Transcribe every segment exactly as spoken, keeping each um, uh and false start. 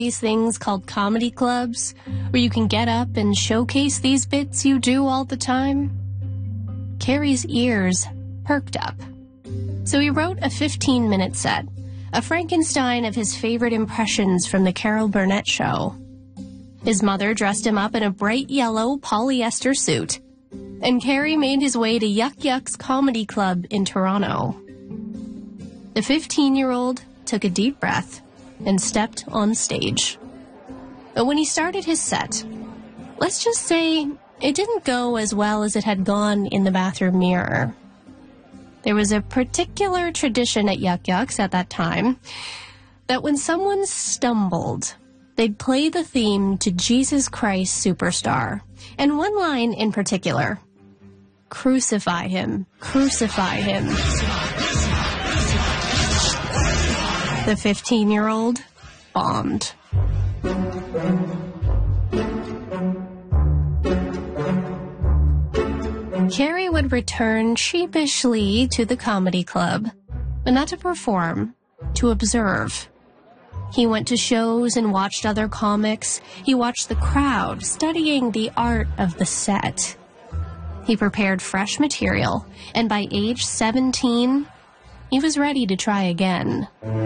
these things called comedy clubs, where you can get up and showcase these bits you do all the time? Carey's ears perked up. So he wrote a fifteen-minute set, a Frankenstein of his favorite impressions from the Carol Burnett show. His mother dressed him up in a bright yellow polyester suit, and Carey made his way to Yuck Yuck's Comedy Club in Toronto. The fifteen-year-old took a deep breath and stepped on stage. But when he started his set, let's just say it didn't go as well as it had gone in the bathroom mirror. There was a particular tradition at Yuck Yuck's at that time that when someone stumbled, they'd play the theme to Jesus Christ Superstar, and one line in particular, "Crucify him, crucify him." The fifteen-year-old bombed. Carey would return sheepishly to the comedy club, but not to perform, to observe. He went to shows and watched other comics. He watched the crowd, studying the art of the set. He prepared fresh material, and by age seventeen, he was ready to try again.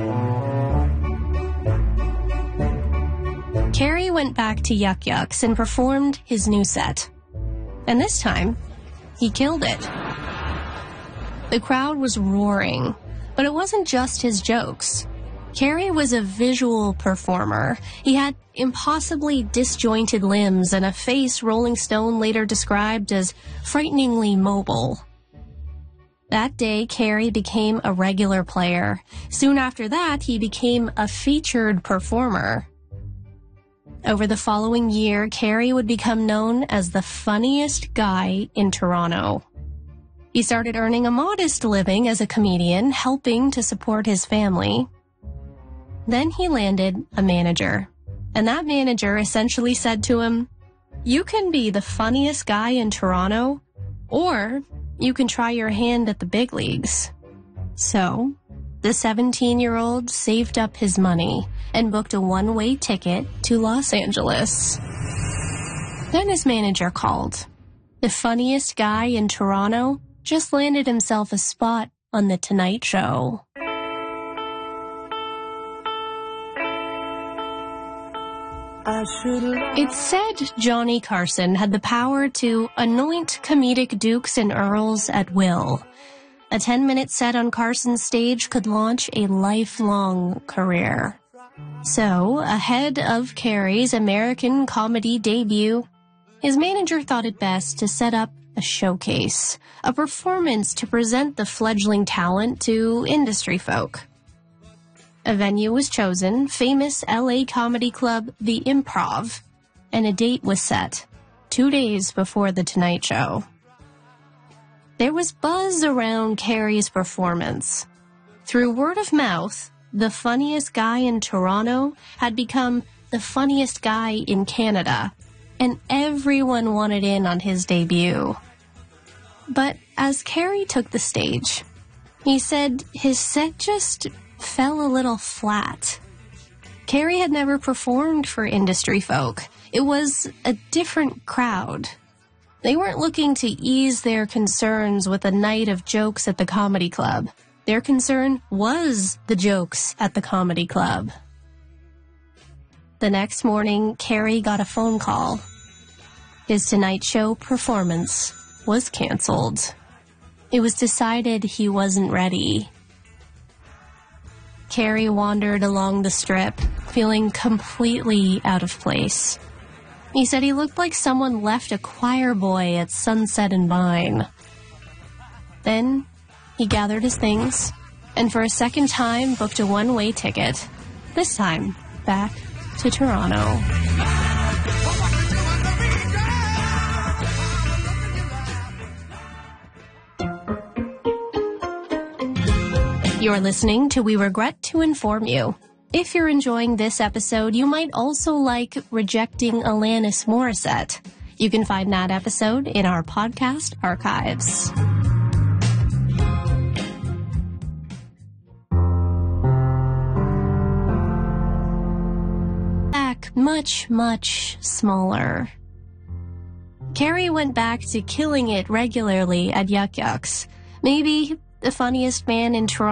Carey went back to Yuck Yuck's and performed his new set. And this time, he killed it. The crowd was roaring, but it wasn't just his jokes. Carey was a visual performer. He had impossibly disjointed limbs and a face Rolling Stone later described as frighteningly mobile. That day, Carey became a regular player. Soon after that, he became a featured performer. Over the following year, Carey would become known as the funniest guy in Toronto. He started earning a modest living as a comedian, helping to support his family. Then he landed a manager, and that manager essentially said to him, "You can be the funniest guy in Toronto, or you can try your hand at the big leagues." So, the seventeen-year-old saved up his money and booked a one-way ticket to Los Angeles. Then his manager called. The funniest guy in Toronto just landed himself a spot on The Tonight Show. It's said Johnny Carson had the power to anoint comedic dukes and earls at will. A ten-minute set on Carson's stage could launch a lifelong career. So, ahead of Carey's American comedy debut, his manager thought it best to set up a showcase, a performance to present the fledgling talent to industry folk. A venue was chosen, famous L A comedy club The Improv, and a date was set, two days before The Tonight Show. There was buzz around Carey's performance. Through word of mouth, the funniest guy in Toronto had become the funniest guy in Canada, and everyone wanted in on his debut. But as Carey took the stage, he said his set just fell a little flat. Carey had never performed for industry folk. It was a different crowd. They weren't looking to ease their concerns with a night of jokes at the comedy club. Their concern was the jokes at the comedy club. The next morning, Carey got a phone call. His Tonight Show performance was canceled. It was decided he wasn't ready. Carey wandered along the strip, feeling completely out of place. He said he looked like someone left a choir boy at Sunset and Vine. Then, he gathered his things, and for a second time booked a one-way ticket, this time back to Toronto. You're listening to We Regret to Inform You. If you're enjoying this episode, you might also like Rejecting Alanis Morissette. You can find that episode in our podcast archives. Jack much, much smaller. Carrie went back to killing it regularly at Yuck Yucks. Maybe the funniest man in Toronto